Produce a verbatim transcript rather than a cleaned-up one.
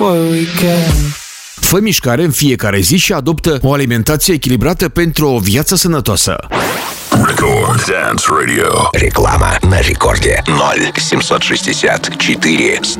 Fă mișcare în fiecare zi și adoptă o alimentație echilibrată pentru o viață sănătoasă. Record Dance Radio. Реклама на рекорде ноль семьсот шестьдесят четыре сто